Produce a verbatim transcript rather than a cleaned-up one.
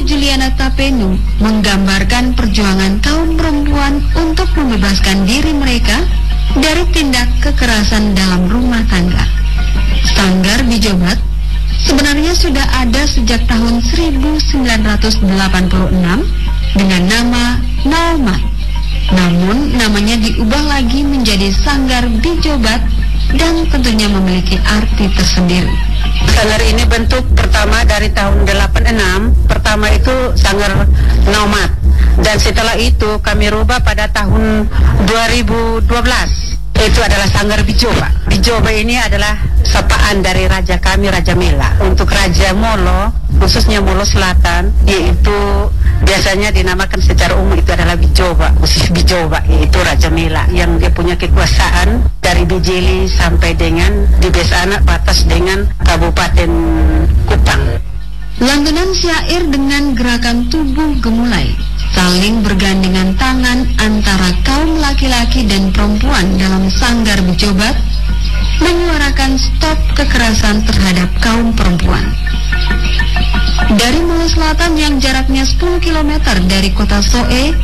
Juliana Tapenu menggambarkan perjuangan kaum perempuan untuk membebaskan diri mereka dari tindak kekerasan dalam rumah tangga. Sanggar Bijobat sebenarnya sudah ada sejak tahun seribu sembilan ratus delapan puluh enam dengan nama Naumat. Namun namanya diubah lagi menjadi Sanggar Bijobat dan tentunya memiliki arti tersendiri. Sanggar ini bentuk pertama dari tahun delapan puluh enam. Pertama itu Sanggar Naumat. Dan setelah itu kami rubah pada tahun dua ribu dua belas. Itu adalah Sanggar Bijoba. Bijoba ini adalah sapaan dari raja kami, Raja Mela. Untuk Raja Molo, khususnya Molo Selatan, yaitu biasanya dinamakan secara umum itu adalah Bijoba, khusus Bijoba, yaitu Raja Mela yang dia punya kekuasaan dari Bijili sampai dengan di Besanak batas dengan Kabupaten Kupang. Lantunan syair dengan gerakan tubuh gemulai, saling bergandengan tangan antara kaum laki-laki dan perempuan dalam Sanggar Bijobat menyuarakan stop kekerasan terhadap kaum perempuan. Dari Molo Selatan yang jaraknya sepuluh kilometer dari kota Soe